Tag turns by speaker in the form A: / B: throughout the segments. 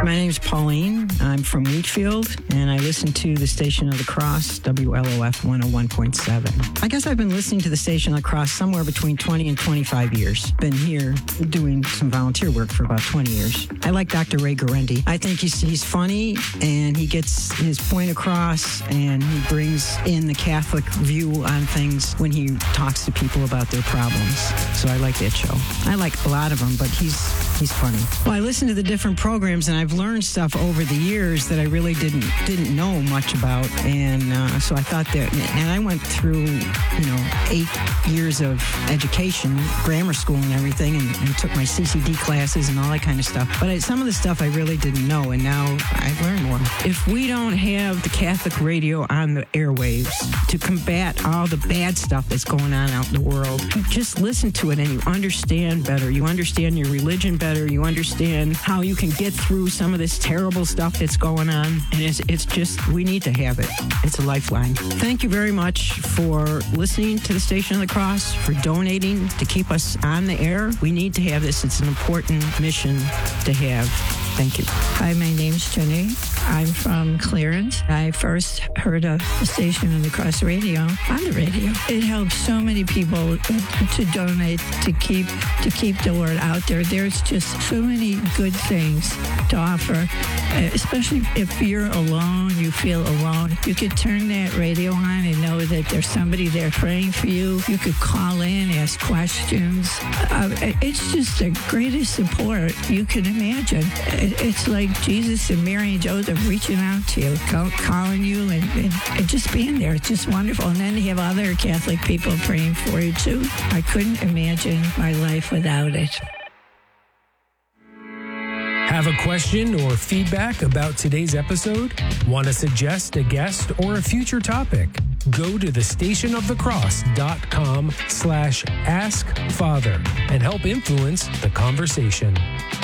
A: My name's Pauline. I'm from Wheatfield, and I listen to the Station of the Cross, WLOF 101.7. I guess I've been listening to the Station of the Cross somewhere between 20 and 25 years. Been here doing some volunteer work for about 20 years. I like Dr. Ray Guarendi. I think he's funny, and he gets his point across, and he brings in the Catholic view on things when he talks to people about their problems. So I like that show. I like a lot of them, but he's funny. Well, I listen to the different programs, and I've learned stuff over the years that I really didn't know much about, and so I thought that, and I went through 8 years of education, grammar school and everything, and took my CCD classes and all that kind of stuff. But some of the stuff I really didn't know, and now I've learned more. If we don't have the Catholic radio on the airwaves to combat all the bad stuff that's going on out in the world, you just listen to it and you understand better. You understand your religion better. You understand how you can get through some of this terrible stuff that's going on. And it's just, we need to have it. It's a lifeline. Thank you very much for listening to the Station of the Cross, for donating to keep us on the air. We need to have this. It's an important mission to have. Thank you.
B: Hi, my name's Jenny. I'm from Clarence. I first heard of the Station of the Cross radio on the radio. It helps so many people to donate, to keep the word out there. There's just so many good things to offer, especially if you're alone, you feel alone. You could turn that radio on and know that there's somebody there praying for you. You could call in, ask questions. It's just the greatest support you can imagine. It's like Jesus and Mary and Joseph reaching out to you, calling you, and just being there. It's just wonderful. And then you have other Catholic people praying for you, too. I couldn't imagine my life without it.
C: Have a question or feedback about today's episode? Want to suggest a guest or a future topic? Go to thestationofthecross.com/askfather and help influence the conversation.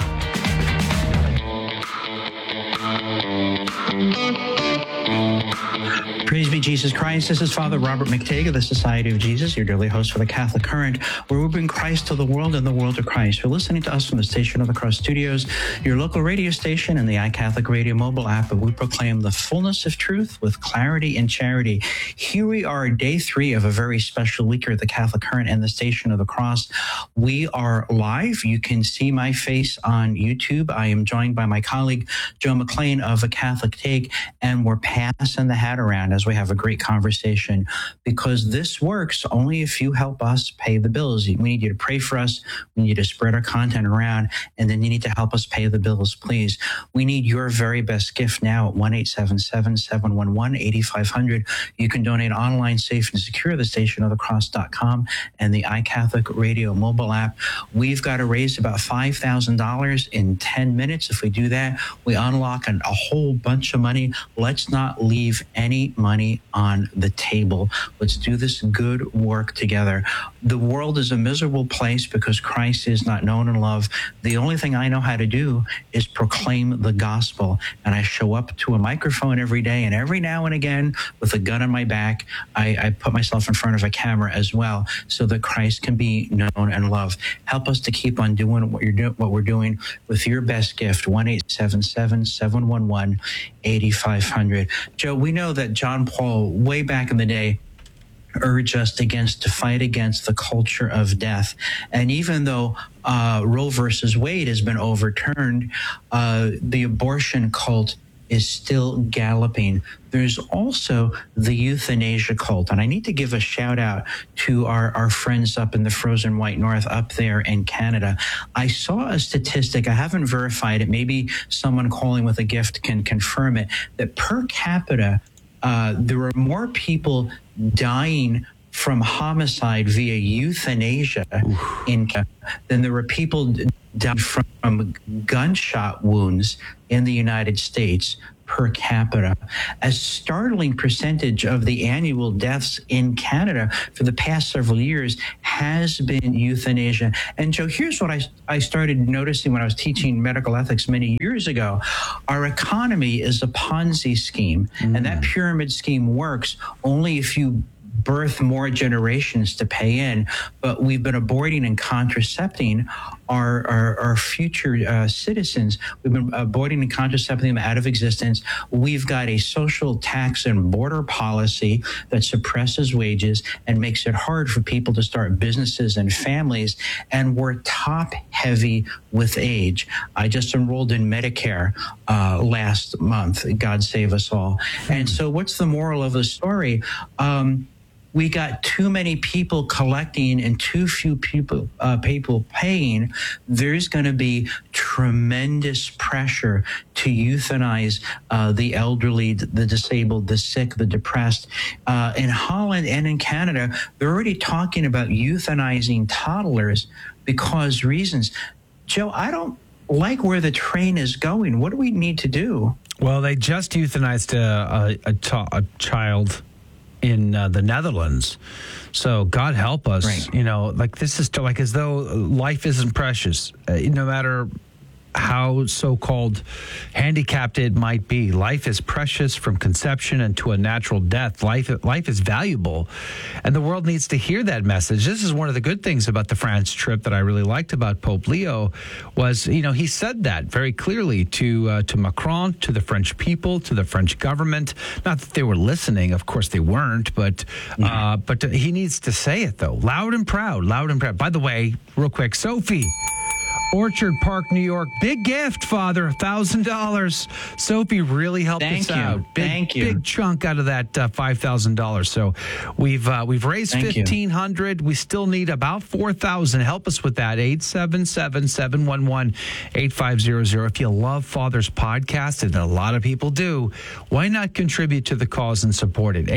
D: Praise be Jesus Christ. This is Father Robert McTague of the Society of Jesus, your daily host for the Catholic Current, where we bring Christ to the world and the world to Christ. You're listening to us from the Station of the Cross Studios, your local radio station and the iCatholic Radio mobile app, and we proclaim the fullness of truth with clarity and charity. Here we are, day 3 of a very special week here at the Catholic Current and the Station of the Cross. We are live. You can see my face on YouTube. I am joined by my colleague, Joe McLean of A Catholic Take, and we're passing the hat around as we have a great conversation, because this works only if you help us pay the bills. We need you to pray for us. We need you to spread our content around, and then you need to help us pay the bills, please. We need your very best gift now at 1-877-711-8500. You can donate online, safe, and secure at thestationofthecross.com and the iCatholic Radio mobile app. We've got to raise about $5,000 in 10 minutes. If we do that, we unlock a whole bunch of money. Let's not leave any money on the table. Let's do this good work together. The world is a miserable place because Christ is not known and loved. The only thing I know how to do is proclaim the gospel. And I show up to a microphone every day, and every now and again, with a gun on my back, I put myself in front of a camera as well, so that Christ can be known and loved. Help us to keep on doing what we're doing with your best gift, 1-877-711-8500. Joe, we know that John Paul, way back in the day, urged us to fight against the culture of death. And even though Roe versus Wade has been overturned, the abortion cult is still galloping. There's also the euthanasia cult. And I need to give a shout out to our friends up in the frozen white north up there in Canada. I saw a statistic, I haven't verified it, maybe someone calling with a gift can confirm it, that per capita, there are more people dying from homicide via euthanasia in Canada than there were people dying from gunshot wounds in the United States per capita. A startling percentage of the annual deaths in Canada for the past several years has been euthanasia. And Joe, here's what I started noticing when I was teaching medical ethics many years ago. Our economy is a Ponzi scheme, and that pyramid scheme works only if you birth more generations to pay in, but we've been aborting and contracepting our future citizens. We've been aborting and contracepting them out of existence. We've got a social tax and border policy that suppresses wages and makes it hard for people to start businesses and families. And we're top heavy with age. I just enrolled in Medicare last month. God save us all. And so what's the moral of the story? We got too many people collecting and too few people paying. There's going to be tremendous pressure to euthanize the elderly, the disabled, the sick, the depressed. In Holland and in Canada, they're already talking about euthanizing toddlers because reasons. Joe, I don't like where the train is going. What do we need to do?
E: Well, they just euthanized a child in the Netherlands. So God help us,
D: right.
E: You know, like this is like as though life isn't precious, no matter how so-called handicapped it might be. Life is precious from conception and to a natural death. Life is valuable, and the world needs to hear that message. This is one of the good things about the France trip that I really liked about Pope Leo was, you know, he said that very clearly to Macron, to the French people, to the French government. Not that they were listening, of course they weren't, but he needs to say it though, loud and proud, loud and proud. By the way, real quick, Sophie. Orchard Park, New York. Big gift, Father, $1,000. Sophie really helped us out.
D: Thank you.
E: Big chunk out of that $5,000. So we've raised $1,500. We still need about $4,000. Help us with that. 877-711-8500. If you love Father's podcast, and a lot of people do, why not contribute to the cause and support it?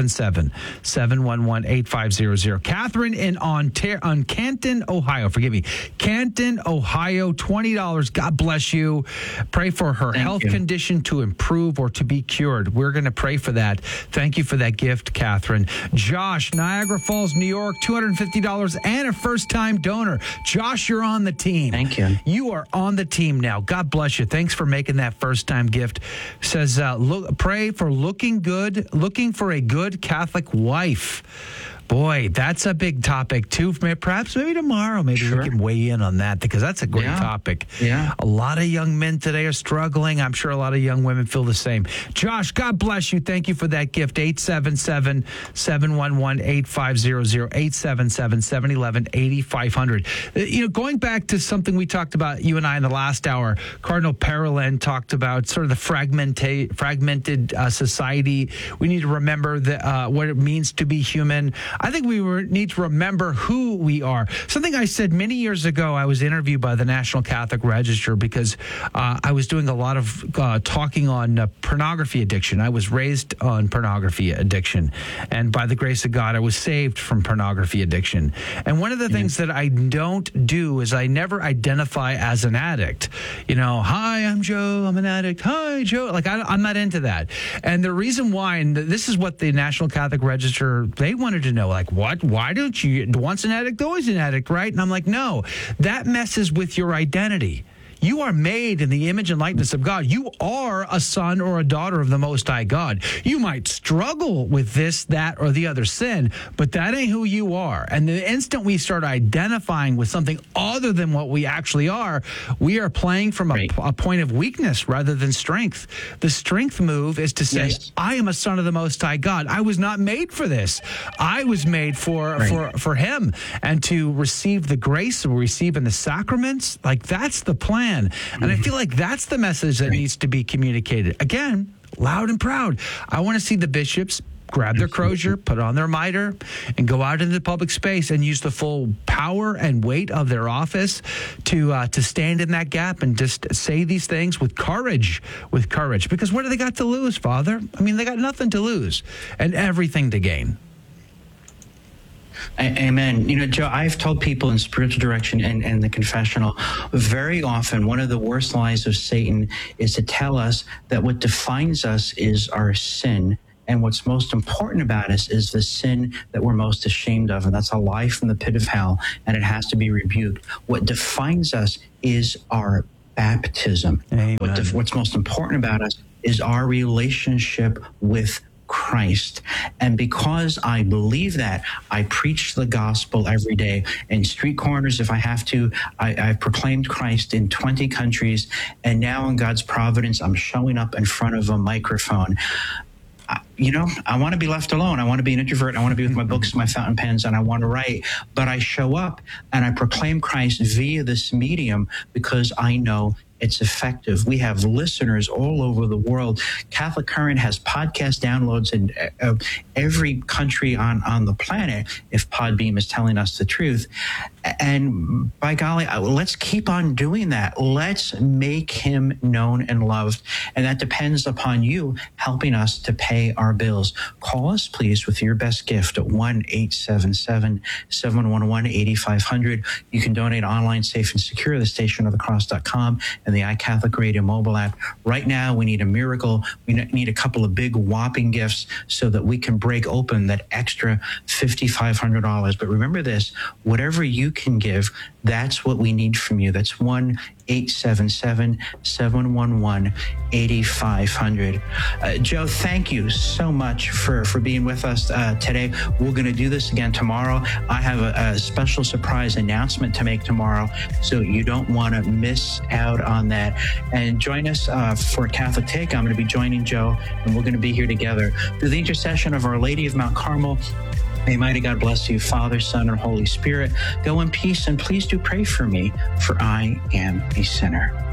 E: 877-711-8500. Catherine in Canton, Ohio. Forgive me. Canton, Ohio, $20. God bless you. Pray for her health condition to improve or to be cured. We're going to pray for that. Thank you for that gift, Catherine. Josh, Niagara Falls, New York, $250 and a first-time donor. Josh, you're on the team.
D: Thank you.
E: You are on the team now. God bless you. Thanks for making that first-time gift. Says, pray for looking for a good Catholic wife. Boy, that's a big topic, too. Perhaps maybe tomorrow, we can weigh in on that, because that's a great topic.
D: Yeah.
E: A lot of young men today are struggling. I'm sure a lot of young women feel the same. Josh, God bless you. Thank you for that gift. 877-711-8500, 877-711-8500. You know, going back to something we talked about, you and I, in the last hour, Cardinal Parolin talked about sort of the fragmented society. We need to remember what it means to be human. I think we need to remember who we are. Something I said many years ago, I was interviewed by the National Catholic Register because I was doing a lot of talking on pornography addiction. I was raised on pornography addiction. And by the grace of God, I was saved from pornography addiction. And one of the things that I don't do is I never identify as an addict. You know, hi, I'm Joe, I'm an addict. Hi, Joe. Like, I'm not into that. And the reason why, and this is what the National Catholic Register, they wanted to know, like, what? Why don't you, once an addict, always an addict, right? And I'm like, no, that messes with your identity. You are made in the image and likeness of God. You are a son or a daughter of the Most High God. You might struggle with this, that, or the other sin, but that ain't who you are. And the instant we start identifying with something other than what we actually are, we are playing from a point of weakness rather than strength. The strength move is to say, I am a son of the Most High God. I was not made for this. I was made for Him, and to receive the grace we receive in the sacraments. Like, that's the plan. And I feel like that's the message that needs to be communicated. Again, loud and proud. I want to see the bishops grab their crozier, put on their mitre, and go out into the public space and use the full power and weight of their office to stand in that gap and just say these things with courage. Because what do they got to lose, Father? I mean, they got nothing to lose and everything to gain.
D: Amen. You know, Joe, I've told people in spiritual direction and the confessional, very often one of the worst lies of Satan is to tell us that what defines us is our sin. And what's most important about us is the sin that we're most ashamed of. And that's a lie from the pit of hell, and it has to be rebuked. What defines us is our baptism.
E: Amen.
D: What's most important about us is our relationship with Christ. Christ. And because I believe that, I preach the gospel every day in street corners if I have to. I've proclaimed Christ in 20 countries, and now in God's providence, I'm showing up in front of a microphone. I want to be left alone. I want to be an introvert. I want to be with my books, my fountain pens, and I want to write. But I show up and I proclaim Christ via this medium because I know it's effective. We have listeners all over the world. Catholic Current has podcast downloads in every country on the planet, if Podbeam is telling us the truth. And by golly, let's keep on doing that. Let's make him known and loved. And that depends upon you helping us to pay our bills. Call us, please, with your best gift at 1-877-711-8500. You can donate online, safe and secure at thestationofthecross.com and the iCatholic Radio mobile app. Right now, we need a miracle. We need a couple of big whopping gifts so that we can break open that extra $5,500. But remember this, whatever you can give, that's what we need from you. That's 1-877-711-8500. Joe, thank you so much for being with us today. We're going to do this again tomorrow. I have a special surprise announcement to make tomorrow, so you don't want to miss out on that. And join us for Catholic Take. I'm going to be joining Joe, and we're going to be here together through the intercession of Our Lady of Mount Carmel. May mighty God bless you, Father, Son, and Holy Spirit. Go in peace, and please do pray for me, for I am a sinner.